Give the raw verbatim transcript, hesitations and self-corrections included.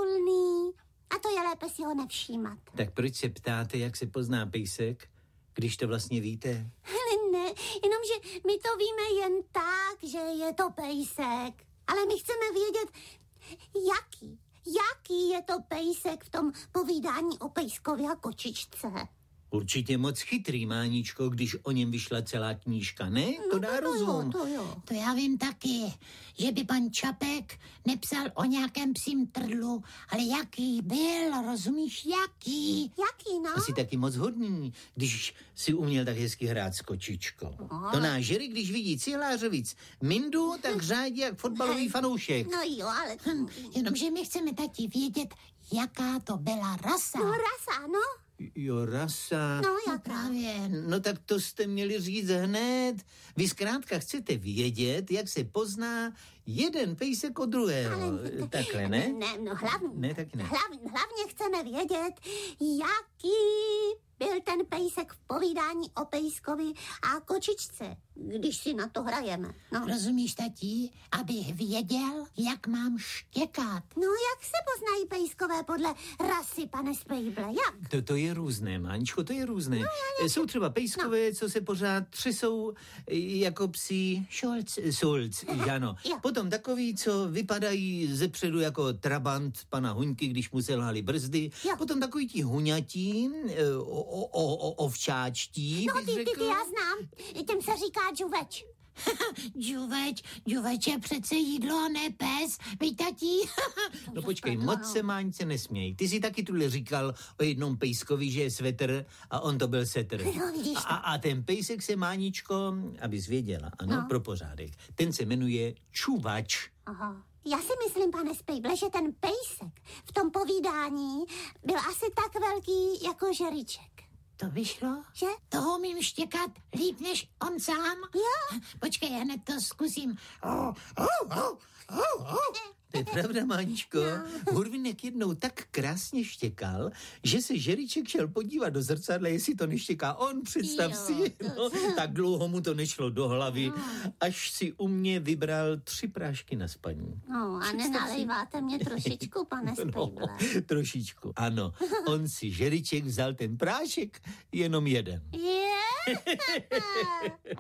potulný a to je lépe si ho nevšímat. Tak proč se ptáte, jak se pozná pejsek, když to vlastně víte? Ne, ne, jenomže my to víme jen tak, že je to pejsek. Ale my chceme vědět, jaký, jaký je to pejsek v tom povídání o pejskovi a kočičce. Určitě moc chytrý, Máničko, když o něm vyšla celá knížka, ne? To no, dá to rozum. Jo, to jo. To já vím taky, že by pan Čapek nepsal o nějakém psím trdlu, ale jaký byl, rozumíš, jaký? Jaký, no? Asi taky moc hodný, když si uměl tak hezky hrát s kočičkou. No. To náš Jerry, když vidí Cihlářovic Mindu, tak řádí jak fotbalový fanoušek. No jo, ale... Hm, jenomže my chceme tati vědět, jaká to byla rasa. No rasa, no. Jo, rasa. No, No jaká? právě. No tak to jste měli říct hned. Vy zkrátka chcete vědět, jak se pozná jeden pejsek od druhého. Ale- Takhle, ne? Ne, no hlavně, Ne, taky ne. Hlavně, hlavně chceme vědět, jaký byl ten pejsek v povídání o pejskovi a kočičce, když si na to hrajeme. No, Rozumíš, tati, abych věděl, jak mám štěkat. no jak se poznají pejskové podle rasy, pane Spejble, jak? To, to je různé, Máničko, to je různé. No, Jsou třeba pejskové, no. co se pořád třesou jako psí Šulc. Sulc, ano. Jo. Potom takový, co vypadají zepředu jako trabant pana Huňky, když mu selhaly brzdy. Jo. Potom takový ti huňatí, o, o, o, o, ovčáčtí, No bych ty, ty, řekl. ty, já znám, těm se říká džuveč. Džuveč, džuveč je přece jídlo a ne pes, víš, tati? No počkej, moc se, Máňce, nesměj. Ty jsi taky tuhle říkal o jednom pejskovi, že je svetr a on to byl setr. No, vidíš A, a ten pejsek se, Máničko, abys věděla, ano, No. pro pořádek, ten se jmenuje čuvač. Aha. Já si myslím, pane Spejble, že ten pejsek v tom povídání byl asi tak velký jako žeríček. To vyšlo? Že? Toho umím štěkat líp než on sám? Jo. Počkej, já hned to zkusím. Oh, oh, oh, oh, oh. To je pravda, Máničko. No. Hurvinek jednou tak krásně štěkal, že se žeríček šel podívat do zrcadla, jestli to neštěká on, představ Jo, si. to- No, tak dlouho mu to nešlo do hlavy, až si u mě vybral tři prášky na spaní. No a nenalejváte mě trošičku, pane Spejble. No, trošičku, ano. On si žeríček vzal ten prášek, jenom jeden. Je?